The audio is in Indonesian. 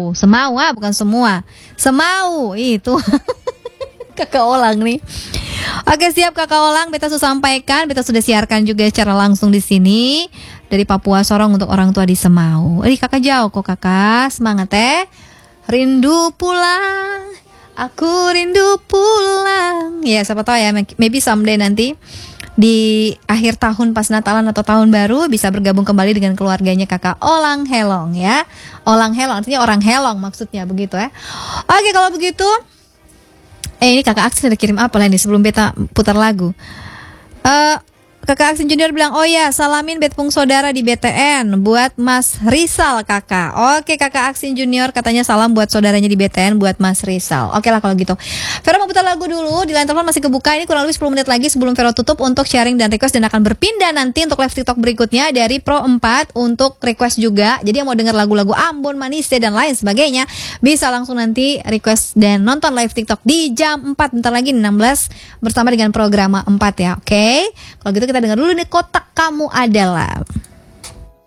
Semau, bukan semua. Semau itu. Kakak Olang nih. Oke, siap Kakak Olang, beta sudah sampaikan, beta sudah siarkan juga secara langsung di sini dari Papua Sorong untuk orang tua di Semau. Kakak jauh kok Kakak, semangat Rindu pulang, aku rindu pulang. Ya, siapa tahu ya, maybe someday nanti di akhir tahun pas Natalan atau tahun baru bisa bergabung kembali dengan keluarganya Kakak Olang Helong ya. Olang Helong artinya orang Helong maksudnya begitu ya. Oke, kalau begitu ini Kakak Aksin ada kirim apa lah nih sebelum beta putar lagu. Kakak Aksin Junior bilang, oh ya salamin betpung saudara di BTN buat Mas Rizal kakak. Oke Kakak Aksin Junior katanya salam buat saudaranya di BTN buat Mas Rizal. Oke lah kalau gitu. Vero mau putar lagu dulu, di line telepon masih kebuka. Ini kurang lebih 10 menit lagi sebelum Vero tutup untuk sharing dan request, dan akan berpindah nanti untuk live TikTok berikutnya dari Pro 4 untuk request juga. Jadi yang mau dengar lagu-lagu Ambon, Manise dan lain sebagainya bisa langsung nanti request dan nonton live TikTok di jam 4 bentar lagi 16 bersama dengan program 4 ya. Oke. Kalau gitu kita dengar dulu nih Kotak Kamu Adalah.